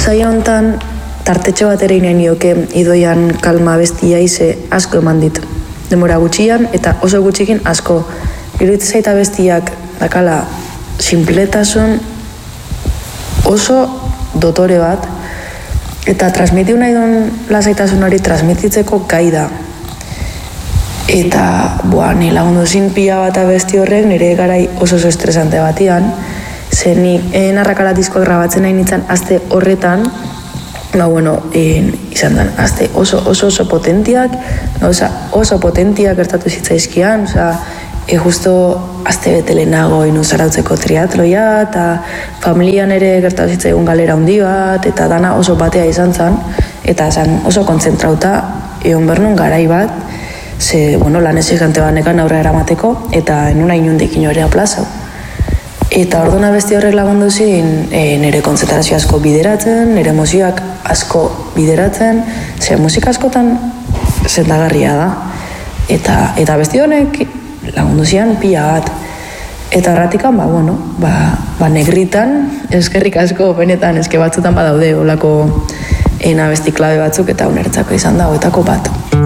saio hontan tartetxo bat ere inain nioke Idoian Kalma bestia ize asko eman dit. Demora gutxian eta oso gutxikin asko. Iruditzen zaita bestiak dakala sinpletasun oso dotore bat eta transmitiu nahi duen lasaitasun hori transmititzeko gai da. Eta, ni lagundu zin pila bat abesti horrek nire garai oso estresante batian, ze nik narrakala diskoak grabatzen nahi nintzen aste horretan, izan den, aste oso potentiak, oso potentiak gertatu zitzaizkian, justo aste bete lehenago Zarautzeko triatloia, eta familian ere gertatu zitzaigun galera handi bat, eta dana oso batea izan zen, eta oso kontzentrauta egon bernun garai bat, ze, lan exigente banekan aurra eramateko, eta enuna inundik inorea plazau. Eta orduna besti horrek lagundu zin, nire konzentrazio asko bideratzen, nire emozioak asko bideratzen, ze musika askotan sendagarria da. Eta besti honek lagundu zian pila bat. Eta horratikan, negritan, eskerrik asko benetan, eske batzutan badaude, olako abesti klabe batzuk, eta unertzako izan da, hoetako bat.